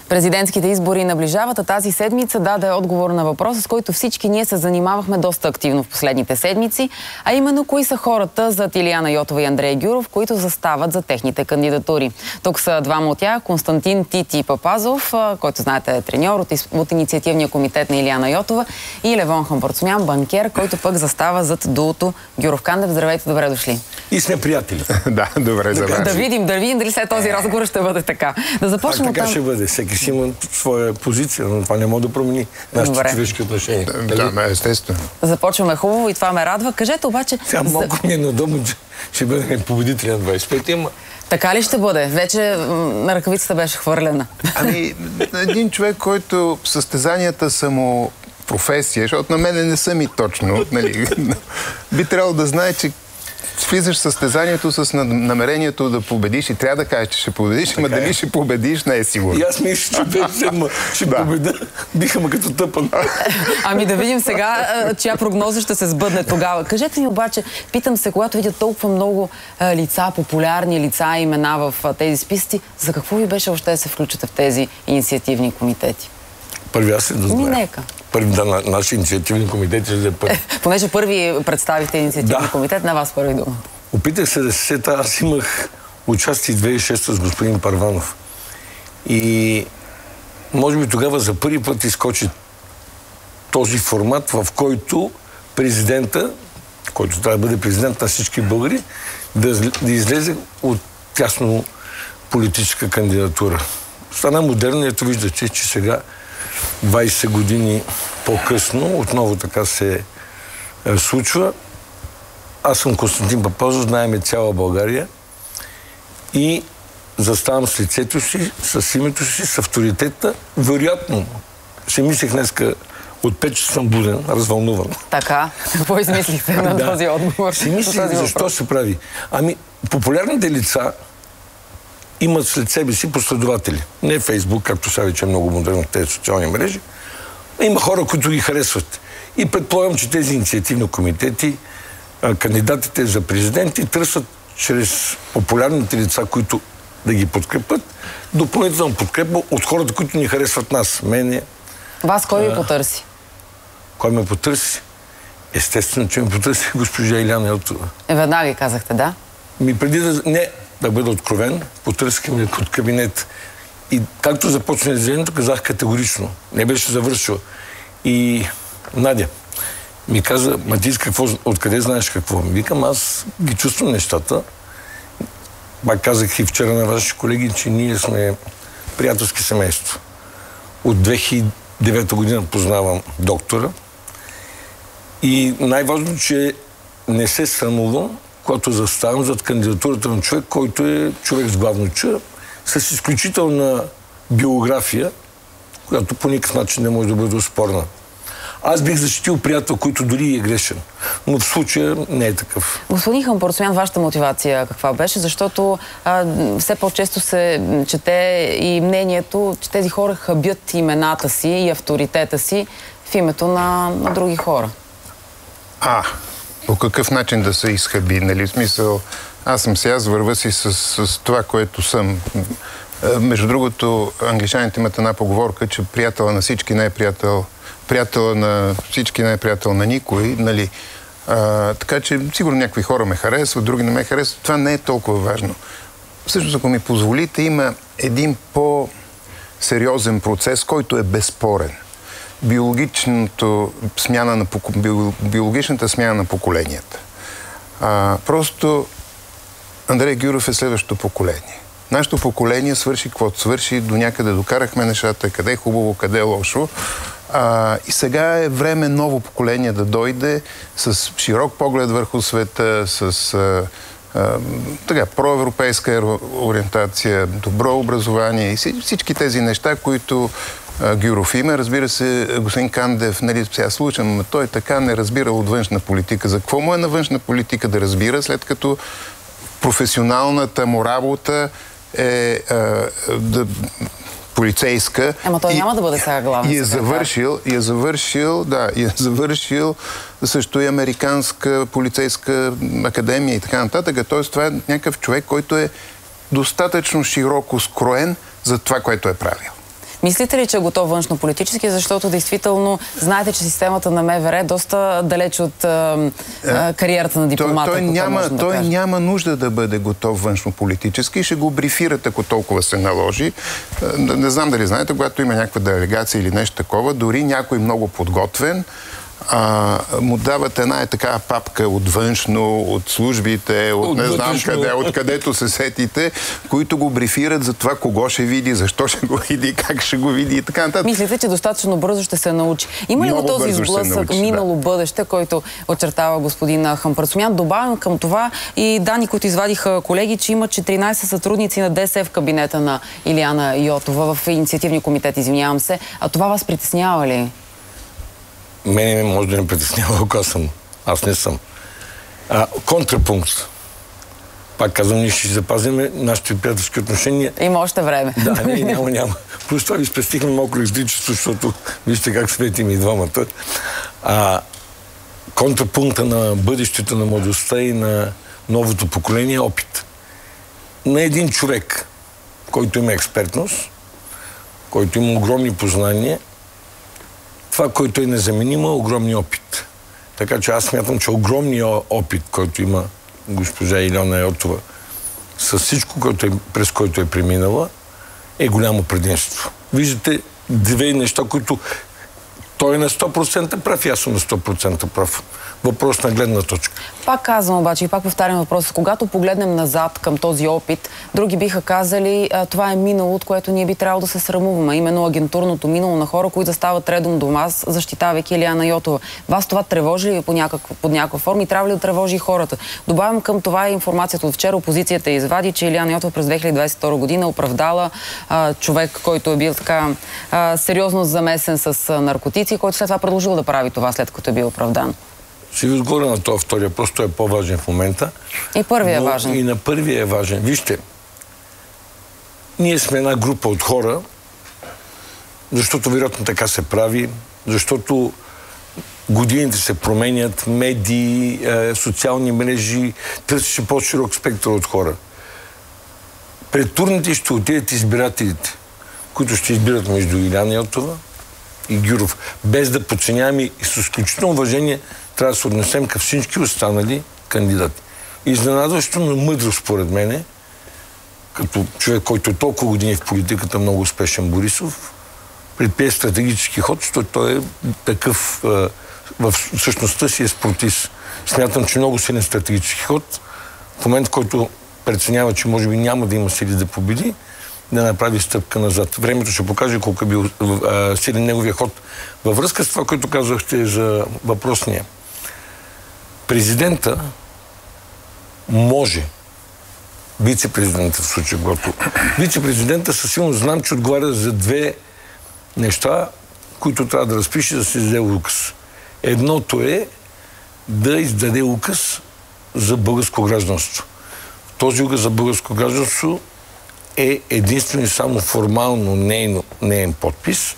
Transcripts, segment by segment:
Президентските избори наближават, а тази седмица даде отговор на въпроса, с който всички ние се занимавахме доста активно в последните седмици, а именно кои са хората зад Илияна Йотова и Андрей Гюров, които застават за техните кандидатури. Тук са двама от тях: Константин Тити Папазов, който знаете е треньор от инициативния комитет на Илияна Йотова, и Левон Хампарцумян, банкер, който пък застава зад дуото Гюров-Кандев. Здравейте, добре дошли. И сме приятели. Да, добре, да видим дали след този разговор ще бъде така. Да започнем така ще бъде. Всеки си има своя позиция, но това не може да промени нашите човешки отношения. Да, естествено. Започваме хубаво и това ме радва. Кажете обаче... Сега малко ми е неудобно, че ще бъдем победители на 25, ама... Така ли ще бъде? Вече на ръкавицата беше хвърлена. Ами, един човек, който състезанията са му професия, защото на мене не са ми точно, нали, би трябвало да знае, че влизаш в състезанието с намерението да победиш и трябва да кажеш, че ще победиш, ама дали ще победиш, не е сигурно. И аз мисля, че ще победа. Биха ме като тъпан. Ами да видим сега, чия прогноза ще се сбъдне тогава. Кажете ми обаче, питам се, когато видя толкова много лица, популярни лица и имена в тези списъци, за какво ви беше още да се включите в тези инициативни комитети? Първи аз да знае. Нека. Първи да, наши инициативни комитети ще да е първи. Понеже първи представихте инициативни комитет, на вас първи дума. Опитах се да се сета. Аз имах участие 2006 с господин Първанов. И може би тогава за първи път изкочи този формат, в който президента, който трябва да бъде президент на всички българи, да излезе от тясно политическа кандидатура. Стана модерно, ето виждате, че сега 20 години по-късно отново така се случва. Аз съм Константин Папазов, знаеме цяла България и заставам с лицето си, с името си, с авторитета. Вероятно, си мислех днеска от 5 часа съм буден, развълнуван. Така? Какво измислихте на този отговор? Си мислих защо се прави. Ами, популярните лица имат след себе си последователи. Не Фейсбук, както сега вече е много модерно в тези социални мрежи. Има хора, които ги харесват. И предполагам, че тези инициативни комитети, кандидатите за президенти търсят чрез популярните лица, които да ги подкрепят, допълнително подкрепа от хората, които ни харесват нас. Мене. Вас кой ви потърси? Кой ме потърси? Естествено, че ме потърси госпожа Илияна Йотова. Веднага казахте, да? Преди да бъда откровен, потърсиха ме от кабинет. И както започна изявлението, казах категорично. Не беше завършил. И Надя ми каза: Матис, откъде знаеш какво? Викам, аз ги чувствам нещата. Пак казах и вчера на ваши колеги, че ние сме приятелски семейство. От 2009 година познавам доктора. И най-важно, че не се срамувам, когато заставам зад кандидатурата на човек, който е човек с главно Ч, с изключителна биография, която по никакъв начин не може да бъде оспорна. Аз бих защитил приятел, който дори е грешен, но в случая не е такъв. Господин Хампарцумян, вашата мотивация каква беше? Защото все по-често се чете и мнението, че тези хора хабят имената си и авторитета си в името на други хора. По какъв начин да се изхаби, нали? В смисъл, аз съм сега, върва си с това, което съм. Между другото, англичаните имат една поговорка, че приятела на всички не е приятел, приятела на всички не е приятел на никой, нали? Така че сигурно някои хора ме харесват, други не ме харесват. Това не е толкова важно. Всъщност, ако ми позволите, има един по-сериозен процес, който е безспорен. Биологичната смяна на поколенията. Просто Андрей Гюров е следващото поколение. Нашето поколение свърши каквото свърши, до някъде докарахме нещата, къде е хубаво, къде е лошо. И сега е време ново поколение да дойде с широк поглед върху света, с проевропейска ориентация, добро образование и всички тези неща, които Гюров има. Разбира се, господин Кандев, нали, сега слушам, но той така не разбира от външна политика. За какво му е на външна политика да разбира, след като професионалната му работа е полицейска. Ама той няма да бъде сега главен секретар. И е завършил също и Американска полицейска академия и така нататък. Тоест, това е някакъв човек, който е достатъчно широко скроен за това, което е правил. Мислите ли, че е готов външно-политически, защото действително знаете, че системата на МВР е доста далеч от кариерата на дипломата? Той няма нужда да бъде готов външно-политически. Ще го брифират, ако толкова се наложи. Не знам дали знаете, когато има някаква делегация или нещо такова, дори някой много подготвен, му дават една такава папка от външно, от службите, от не знам къде, откъдето се сетите, които го брифират за това кого ще види, защо ще го види, как ще го види и така нататък. Мислите, че достатъчно бързо ще се научи? Има ли го този сблъсък минало-бъдеще, който очертава господин Хампарцумян? Добавям към това и данни, които извадиха колеги, че има 14 сътрудници на ДС в кабинета на Илияна Йотова, в инициативния комитет, извинявам се. А това вас притеснява ли? Мене може да не притеснява, ако аз не съм. Контрапункт. Пак казвам, ние ще запазим нашите приятелски отношения. Има още време. Да, няма. Плюс това ви спестихме малко електричество, защото вижте как светим и двамата. Контрапункта на бъдещето на младостта и на новото поколение е опит. На един човек, който има експертност, който има огромни познания, това, което е незаменимо, е огромния опит. Така че аз смятам, че огромният опит, който има госпожа Илияна Йотова, с всичко, през което е преминала, е голямо предимство. Виждате две неща, които той е на 100% прав и аз съм на 100% прав. Въпрос на гледна точка. Пак казвам обаче и пак повтарям въпроса. Когато погледнем назад към този опит, други биха казали, това е минало, от което ние би трябвало да се срамуваме. Именно агентурното минало на хора, които стават редом до вас, защитавайки Илияна Йотова. Вас това тревожи ли под някаква форма и трябва ли да тревожи и хората? Добавям към това и информацията от вчера. Опозицията извади, че Илияна Йотова през 2022 година оправдала човек, който е бил така сериозно замесен с наркотици, който след това продължил да прави това, след като е бил оправдан. Ще ви отговоря на това втория, просто той е по-важен в момента. И първия е важен. И на първия е важен. Вижте, ние сме една група от хора, защото вероятно така се прави, защото годините се променят, медии, социални мрежи, търсеше по-широк спектър от хора. Пред турните ще отидат избирателите, които ще избират между Илияна Йотова и Гюров, без да подценяваме и с изключително уважение трябва да се отнесем към всички останали кандидати. Изненадващо, но мъдро според мене, като човек, който е толкова години в политиката, много успешен Борисов, предприе стратегически ход, защото той е такъв, в същността си е спортист. Смятам, че много силен стратегически ход. В момент, в който преценява, че може би няма да има сили да победи, да направи стъпка назад. Времето ще покаже колко е бил силен неговия ход. Във връзка с това, което казахте за въпросния. Президента може, вице-президента в случая, когато вице-президента със сигурност знам, че отговаря за две неща, които трябва да разпише, да се издаде указ. Едното е да издаде указ за българско гражданство. Този указ за българско гражданство е единствено и само формално неин подпис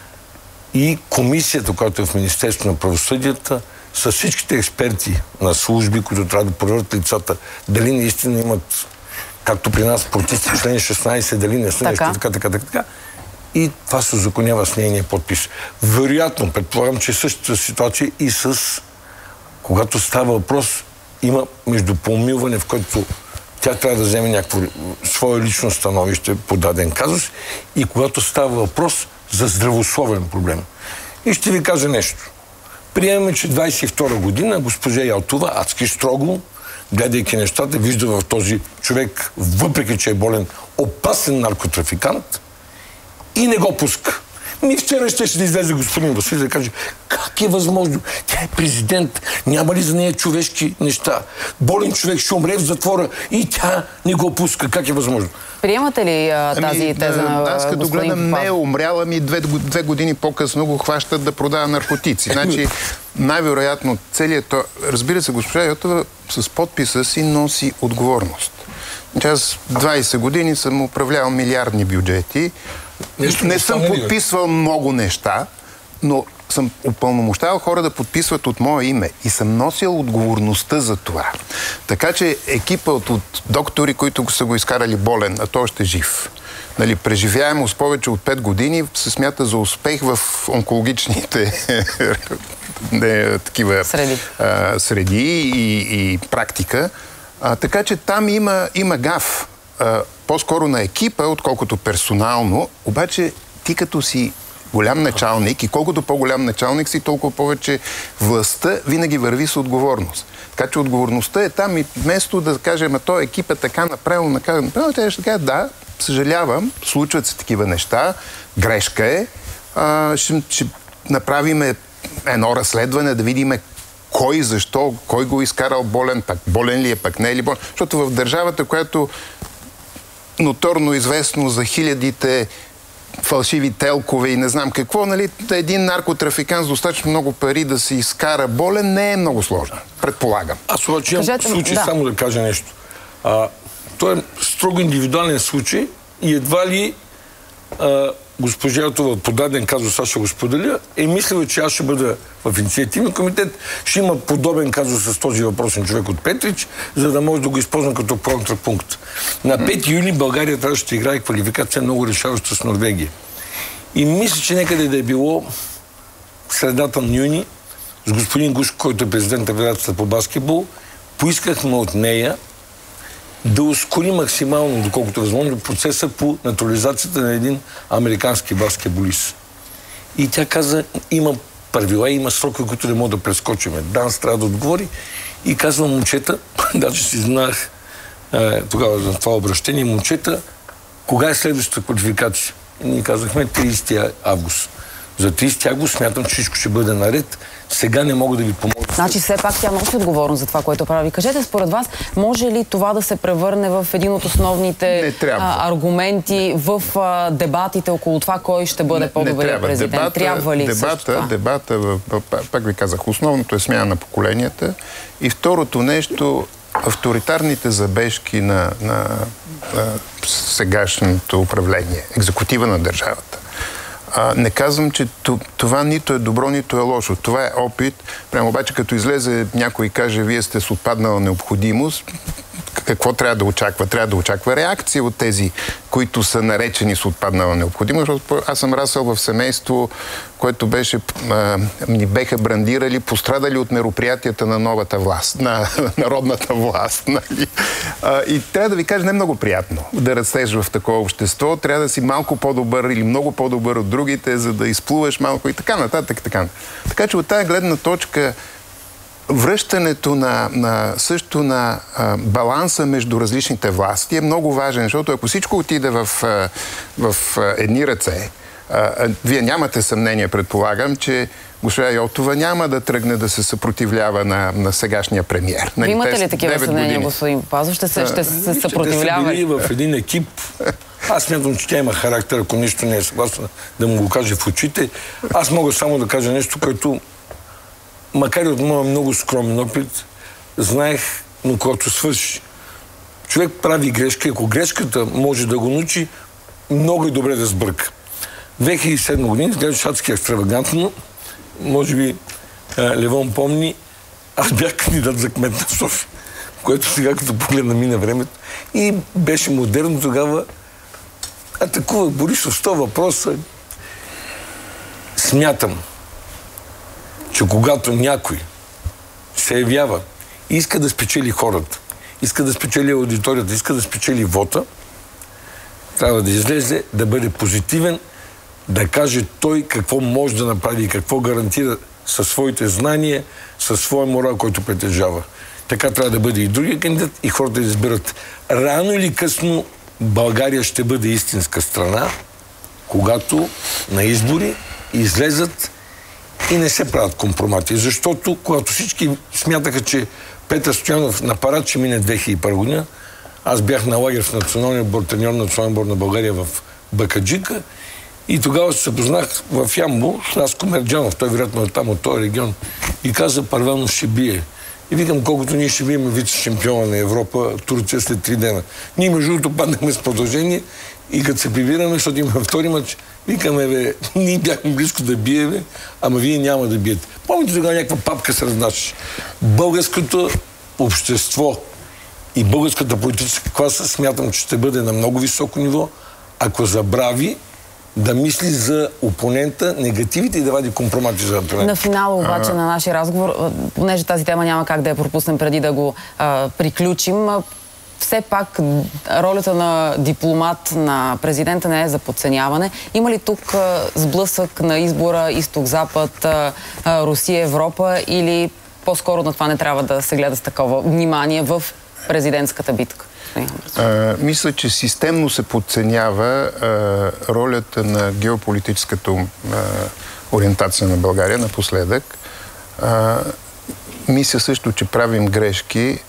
и комисията, която е в Министерството на правосъдията, с всичките експерти на служби, които трябва да проверят лицата, дали наистина имат, както при нас, спортисти, член 16, дали не са нещо, така. И това се узаконява с нейния подпис. Вероятно, предполагам, че същата ситуация и с, когато става въпрос, има между помилване, в който тя трябва да вземе някакво свое лично становище по даден казус и когато става въпрос за здравословен проблем. И ще ви кажа нещо. Приемаме, че 22 година госпожа Йотова адски строго, гледайки нещата, вижда в този човек, въпреки че е болен, опасен наркотрафикант и не го пуска. Вчера ще да излезе господин Василев да каже как е възможно. Тя е президент, няма ли за нея човешки неща? Болен човек ще умре в затвора и тя не го пуска. Как е възможно? Приемате ли тази теза на аз като гледам, не е умряла, две години по-късно го хващат да продава наркотици. Значи, най-вероятно целият то... Разбира се, госпожа Йотова с подписа си носи отговорност. Аз 20 години съм управлявал милиардни бюджети. Не съм подписвал много неща, но съм упълномощавал хора да подписват от мое име и съм носил отговорността за това. Така че екипа от доктори, които са го изкарали болен, а той още жив, нали, преживяемост повече от 5 години, се смята за успех в онкологичните такива среди и практика. Така че там има гаф. По-скоро на екипа, отколкото персонално, обаче ти като си голям началник и колкото по-голям началник си, толкова повече властта винаги върви с отговорност. Така че отговорността е там и вместо да кажем, този екип е така направил, те ще кажат, да, съжалявам, случват се такива неща, грешка е, ще направим едно разследване, да видим кой, защо, кой го изкарал болен, пък болен ли е, пък не е ли болен. Защото в държавата, която ноторно известно за хилядите фалшиви телкове и не знам какво, нали, един наркотрафикант с достатъчно много пари да се изкара болен не е много сложно, предполагам. Аз обаче имам случай само да кажа нещо. Той е строго индивидуален случай и едва ли госпожа Йотова по даден казус, аз ще го споделя, е мислила, че аз ще бъда в инициативен комитет, ще има подобен казус с този въпросен човек от Петрич, за да може да го използвам като контрапункт. На 5 юли България трябваше да играе квалификация много решаваща с Норвегия. И мисля, че някъде да е било средата на юни, с господин Гушко, който е президент на Федерацията по баскетбол, поискахме от нея да ускори максимално, доколкото възможно, процеса по натурализацията на един американски баскетболист. И тя каза, има правила, има срокове, които не мога да прескочиме. Данс трябва да отговори. И казва, момчета, даже си знаех тогава за това обращение, момчета, кога е следващата квалификация? И ние казахме 30 август. За 30 август смятам, че всичко ще бъде наред. Сега не мога да ви помогна. Значи все пак тя носи отговорност за това, което прави. Кажете, според вас, може ли това да се превърне в един от основните аргументи в дебатите около това, кой ще бъде по-добрият президент? Трябва ли дебата, пак ви казах, основното е смяна на поколенията и второто нещо, авторитарните забежки на сегашното управление, екзекутива на държавата. Не казвам, че това нито е добро, нито е лошо. Това е опит. Прямо обаче, като излезе някой и каже, вие сте с отпаднала необходимост, какво трябва да очаква? Трябва да очаква реакция от тези, които са наречени с отпаднала необходимост. Аз съм расъл в семейство, което ни беха брандирали, пострадали от мероприятията на новата власт, на народната власт. Нали? И трябва да ви кажа, не е много приятно да растеш в такова общество. Трябва да си малко по-добър или много по-добър от другите, за да изплуваш малко и така нататък. Така че от тази гледна точка връщането също на баланса между различните власти е много важен, защото ако всичко отиде в едни ръце, вие нямате съмнение, предполагам, че госпожа Йотова няма да тръгне да се съпротивлява на сегашния премиер. Вие имате ли такива съмнения, господин Папазов? Ще се съпротивлява? Те са били в един екип. Аз смятам, че тя има характер, ако нещо не е съгласна, да му го каже в очите. Аз мога само да кажа нещо, което макар и от моя много скромен опит, знаех, но когато свърши. Човек прави грешка, ако грешката може да го научи, много е добре да сбърка. 2007 година, изглеждаше адски екстравагантно, може би Левон помни, аз бях кандидат за кмет на София, което сега като погледна мина времето и беше модерно тогава. Атакувах Борисов 100 въпроса. Смятам, че когато някой се явява и иска да спечели хората, иска да спечели аудиторията, иска да спечели вота, трябва да излезе, да бъде позитивен, да каже той какво може да направи и какво гарантира със своите знания, със своя морал, който притежава. Така трябва да бъде и другия кандидат и хората да изберат. Рано или късно България ще бъде истинска страна, когато на избори излезат и не се правят компромати. Защото, когато всички смятаха, че Петър Стоянов на парад ще мине 2001 година, аз бях на лагер в националния отбор, треньор на националния отбор на България в Бакаджика и тогава се запознах в Ямбол с Наско Мерджанов, той вероятно е там от този регион, и каза, Първанов ще бие. И викам, колкото ние ще бием вице-шампиона на Европа, Турция след 3 дена. Ние между другото паднахме с продължение И като се прибираме, защото има втори мач, викаме, бе, ние бяхме близко да биеме, ама вие няма да биете. Помните тогава някаква папка се разнасяше. Българското общество и българската политическа класа смятам, че ще бъде на много високо ниво, ако забрави да мисли за опонента, негативите и да вади компромати за това. На финала обаче на нашия разговор, понеже тази тема няма как да я пропуснем преди да го приключим, все пак ролята на дипломат на президента не е за подценяване. Има ли тук сблъсък на избора изток-запад, Русия-Европа или по-скоро на това не трябва да се гледа с такова внимание в президентската битка? Мисля, че системно се подценява ролята на геополитическата ориентация на България напоследък. Мисля също, че правим грешки.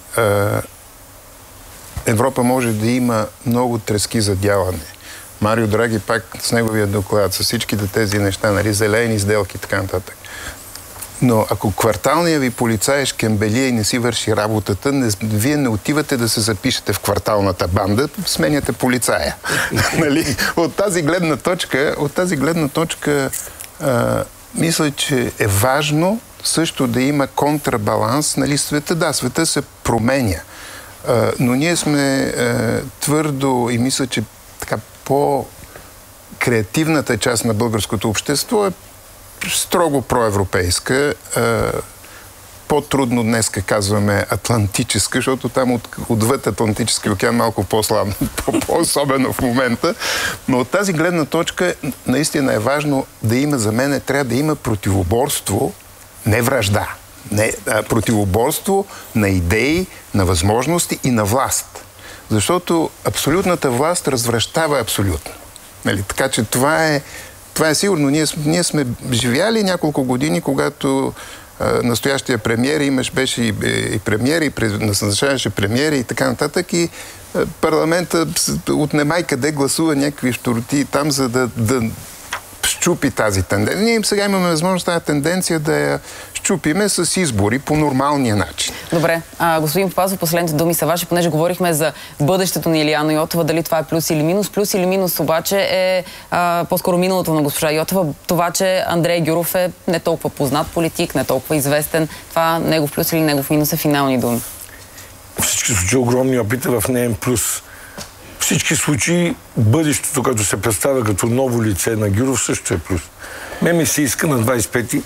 Европа може да има много трески за дялане. Марио Драги пак с неговия доклад, с всичките тези неща, нали, зелени сделки и така нататък. Но ако кварталният ви полицай шкембелия и не си върши работата, вие не отивате да се запишете в кварталната банда, сменяте полицая. Нали? От тази гледна точка мисля, че е важно също да има контрабаланс. Нали, света се променя. Но ние сме твърдо и мисля, че така по-креативната част на българското общество е строго проевропейска. По-трудно днеска казваме атлантическа, защото там отвъд Атлантически океан малко по-слабо, по-особено в момента. Но от тази гледна точка наистина е важно да има, за мен трябва да има противоборство, не вражда. Противоборство на идеи, на възможности и на власт. Защото абсолютната власт развращава абсолютно. Нали? Така че това е сигурно. Ние сме живяли няколко години, когато настоящия премиер беше и премиер, и назначаваше премиери и така нататък. И парламента от немай къде гласува някакви щурти там, за да щупи тази тенденция. Ние сега имаме възможност тази тенденция да я щупиме с избори по нормалния начин. Добре. Господин Попазов, последните думи са ваши, понеже говорихме за бъдещето на Илияна Йотова, дали това е плюс или минус. Плюс или минус обаче е по-скоро миналото на госпожа Йотова. Това, че Андрей Гюров е не толкова познат политик, не толкова известен. Това негов плюс или негов минус е финални думи. Всички случаи огромни опита в неен плюс. Всички случаи, бъдещето, като се представя като ново лице на Гюров, също е плюс. Ми се иска на 25-ти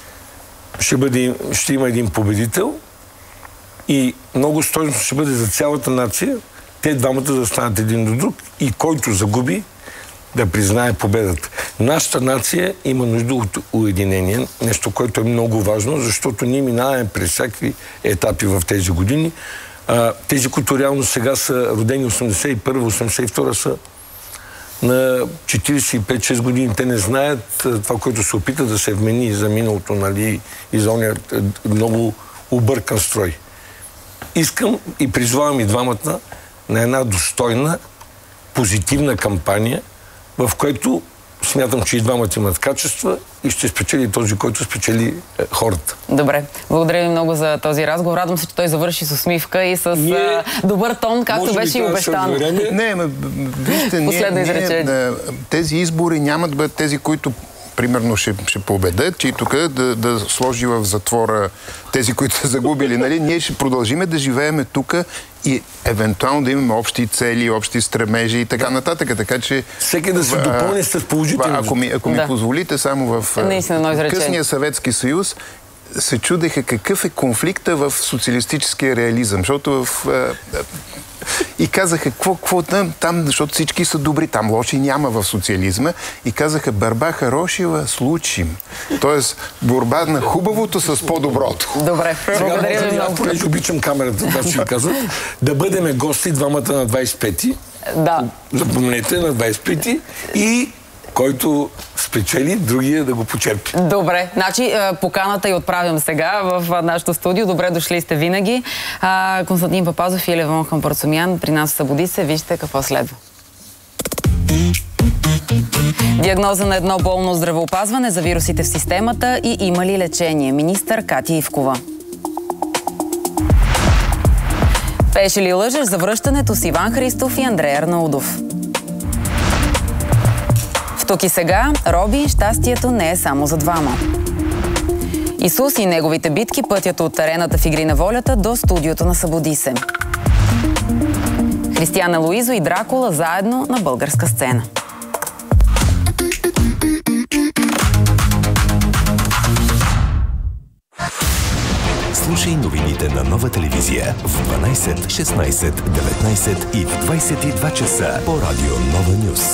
ще има един победител и много стойностно ще бъде за цялата нация те двамата да станат един до друг и който загуби да признае победата. Нашата нация има нужда от уединение, нещо, което е много важно, защото ние минаваме през всякакви етапи в тези години. Тези, които реално сега са родени 81-82 са на 45-6 години. Те не знаят това, което се опита да се вмени за миналото, нали, и за ония много объркан строй. Искам и призвавам и двамата на една достойна, позитивна кампания, в която смятам, че и двамата имат качества и ще спечели този, който спечели хората. Добре. Благодаря ви много за този разговор. Радвам се, че той завърши с усмивка и с добър тон, както беше и обещано. Вижте, тези избори нямат да бъдат тези, които примерно ще победят, че и тук да сложи в затвора тези, които са загубили. Нали? Ние ще продължиме да живееме тук и евентуално да имаме общи цели, общи стремежи и така нататък. Така че всеки да се допълни с положителни. Ако ми позволите, само в късния Съветски съюз се чудеха какъв е конфликта в социалистическия реализъм. Защото и казаха, какво там, защото всички са добри, там лоши няма в социализма. И казаха, борба хорошива с лучшим. Тоест, борба на хубавото с по-доброто. Добре, благодаря ви много. Понеже обичам камерата, това ще ви казвам, да бъдеме гости двамата на 25-ти. Да. Запомнете, на 25-ти и който спечели, другия да го почерпи. Добре. Значи, поканата и отправям сега в нашото студио. Добре дошли сте винаги. Константин Папазов и Левон Хампарцумян при нас в Събуди се. Вижте какво следва. Диагноза на едно болно здравеопазване за вирусите в системата и има ли лечение? Министър Катя Ивкова. Пееш ли лъжеш за връщането с Иван Христов и Андрей Арнаудов? В Тук и сега, Роби, щастието не е само за двама. Исус и неговите битки пътят от арената в Игри на волята до студиото на Събуди се. Християна Луизо и Дракула заедно на българска сцена. Слушай новините на Нова телевизия в 12, 16, 19 и в 22 часа по радио Нова Нюс.